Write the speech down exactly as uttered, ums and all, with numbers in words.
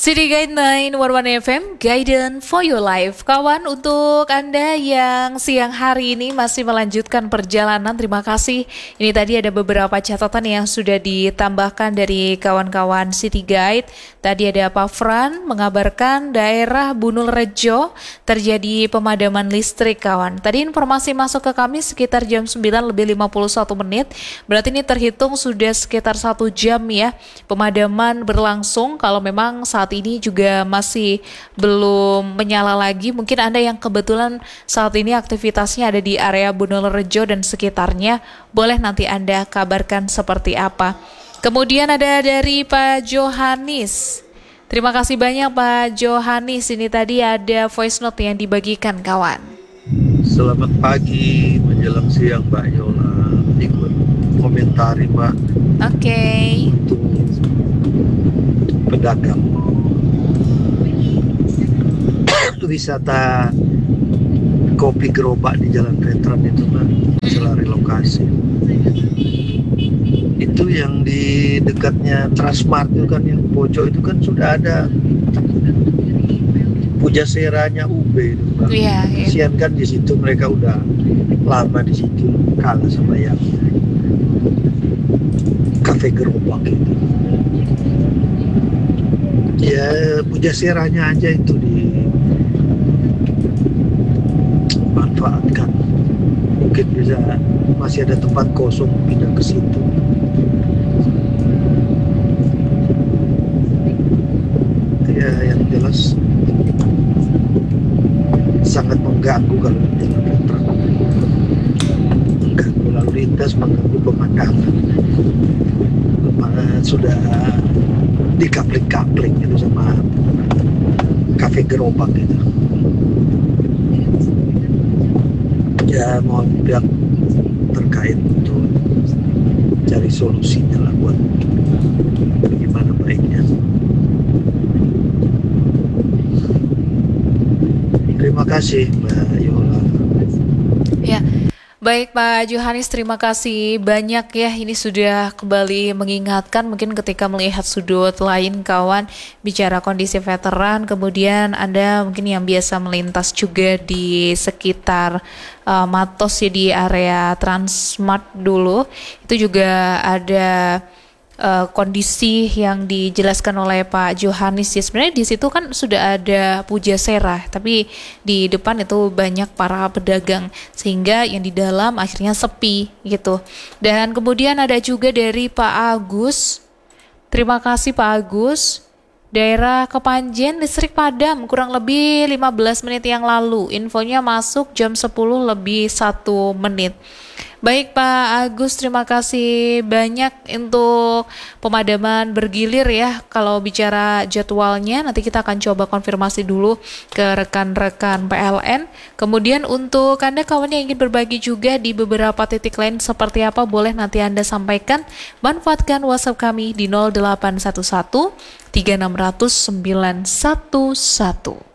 City Guide sembilan satu satu F M, Guidance for Your Life. Kawan, untuk Anda yang siang hari ini masih melanjutkan perjalanan, terima kasih. Ini tadi ada beberapa catatan yang sudah ditambahkan dari kawan-kawan City Guide. Tadi ada Pak Fran mengabarkan daerah Bunul Rejo terjadi pemadaman listrik, kawan. Tadi informasi masuk ke kami sekitar jam sembilan lebih lima puluh satu menit. Berarti ini terhitung sudah sekitar satu jam ya pemadaman berlangsung. Kalau memang saat ini juga masih belum menyala lagi, mungkin Anda yang kebetulan saat ini aktivitasnya ada di area Bunul Rejo dan sekitarnya, boleh nanti Anda kabarkan seperti apa. Kemudian ada dari Pak Johanis. Terima kasih banyak Pak Johanis. Ini tadi ada voice note yang dibagikan, kawan. Selamat pagi menjelang siang Mbak Yola. Ikut komentari Mbak. Oke. Okay. Untuk pedagang wisata kopi gerobak di Jalan Veteran itu Mbak, setelah relokasi itu yang di dekatnya Transmart itu kan, yang pojok itu kan sudah ada Pujaseranya U B itu Mbak. Iya, iya. Kasian kan di situ, mereka udah lama di situ, kalah sama yang kafe gerobak itu. Ya Pujaseranya aja itu dimanfaatkan, mungkin bisa masih ada tempat kosong pindah ke situ. Ya yang jelas sangat mengganggu kalau di jalan veteran, mengganggu lalu lintas, mengganggu pemandangan. Kemarin sudah dikapling-kapling itu sama kafe gerobak itu. Ya mohon pihak terkait untuk cari solusinya lah buat bagaimana baiknya. Terima kasih Mbak Yola. Ya. Baik Pak Johanis, terima kasih banyak ya. Ini sudah kembali mengingatkan, mungkin ketika melihat sudut lain kawan bicara kondisi veteran, kemudian Anda mungkin yang biasa melintas juga di sekitar uh, Matos ya, di area Transmart dulu, itu juga ada Uh, kondisi yang dijelaskan oleh Pak Johanis ya. Sebenarnya di situ kan sudah ada Pujasera, tapi di depan itu banyak para pedagang sehingga yang di dalam akhirnya sepi gitu. Dan kemudian ada juga dari Pak Agus. Terima kasih Pak Agus. Daerah Kepanjen listrik padam kurang lebih lima belas menit yang lalu. Infonya masuk jam sepuluh lebih satu menit. Baik Pak Agus, terima kasih banyak untuk pemadaman bergilir ya. Kalau bicara jadwalnya nanti kita akan coba konfirmasi dulu ke rekan-rekan P L N. Kemudian untuk Anda kawan yang ingin berbagi juga di beberapa titik lain seperti apa, boleh nanti Anda sampaikan. Manfaatkan WhatsApp kami di nol delapan satu satu tiga enam nol nol sembilan satu satu.